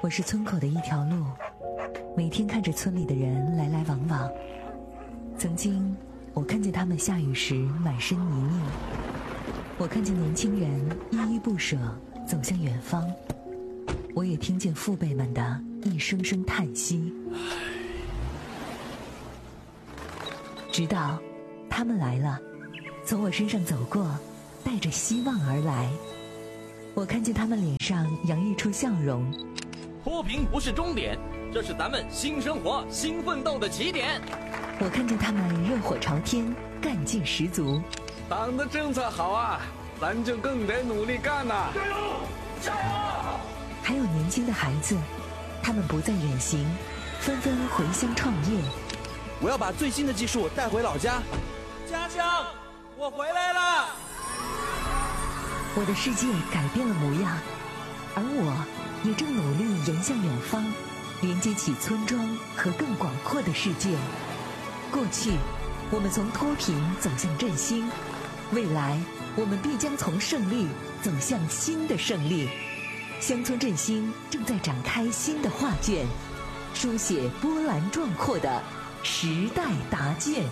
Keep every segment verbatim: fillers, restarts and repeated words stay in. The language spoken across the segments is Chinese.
我是村口的一条路，每天看着村里的人来来往往。曾经我看见他们下雨时满身泥泞，我看见年轻人依依不舍走向远方，我也听见父辈们的一声声叹息。直到他们来了，从我身上走过，带着希望而来。我看见他们脸上洋溢出笑容。 脱贫不是终点，这是咱们新生活、新奋斗的起点。 我看见他们热火朝天，干劲十足。 党的政策好啊，咱就更得努力干呐！ 加油！加油！ 还有年轻的孩子，他们不再远行，纷纷回乡创业。 我要把最新的技术带回老家。 家乡，我回来了！ 我的世界改变了模样，而我也正努力迎向远方，连接起村庄和更广阔的世界。过去，我们从脱贫走向振兴，未来，我们必将从胜利走向新的胜利。乡村振兴正在展开新的画卷，书写波澜壮阔的时代答卷。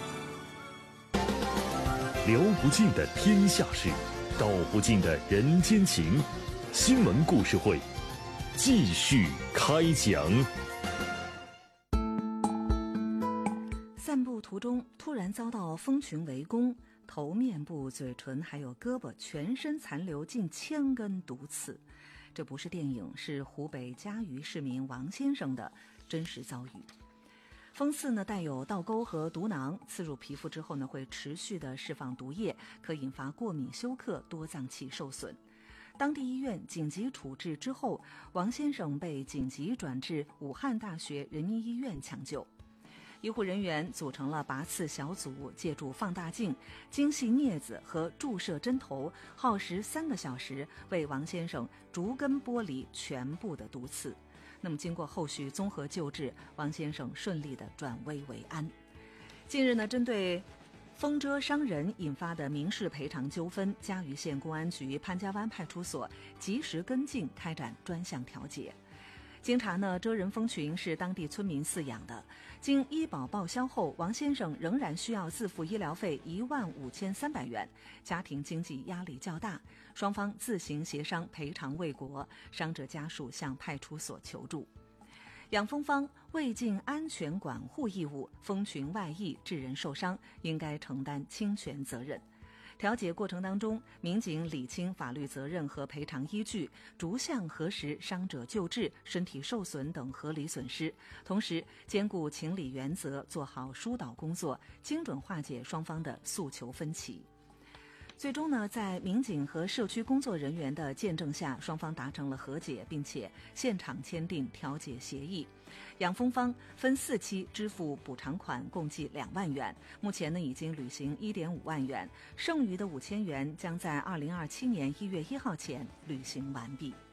聊不尽的天下事，道不尽的人间情。新闻故事会继续开讲。 散步途中突然遭到蜂群围攻，头、面部、嘴唇还有胳膊全身残留近千根毒刺。这不是电影，是湖北嘉鱼市民王先生的真实遭遇。蜂刺呢带有倒钩和毒囊，刺入皮肤之后呢会持续的释放毒液，可引发过敏休克，多脏器受损。当地医院紧急处置之后，王先生被紧急转至武汉大学人民医院抢救。医护人员组成了拔刺小组，借助放大镜、精细镊子和注射针头，耗时三个小时，为王先生逐根剥离全部的毒刺。那么经过后续综合救治，王先生顺利的转危为安。近日呢，针对蜂蛰伤人引发的民事赔偿纠纷，嘉鱼县公安局潘家湾派出所及时跟进，开展专项调解。经查呢，蛰人蜂群是当地村民饲养的，经医保报销后，王先生仍然需要自付医疗费一万五千三百元，家庭经济压力较大，双方自行协商赔偿未果，伤者家属向派出所求助。养蜂方未尽安全管护义务，蜂群外溢致人受伤，应该承担侵权责任。调解过程当中，民警理清法律责任和赔偿依据，逐项核实伤者救治、身体受损等合理损失，同时兼顾情理原则，做好疏导工作，精准化解双方的诉求分歧。最终呢，在民警和社区工作人员的见证下，双方达成了和解，并且现场签订调解协议。养蜂方分四期支付补偿款，共计两万元。目前呢，已经履行一点五万元，剩余的五千元将在二零二七年一月一号前履行完毕。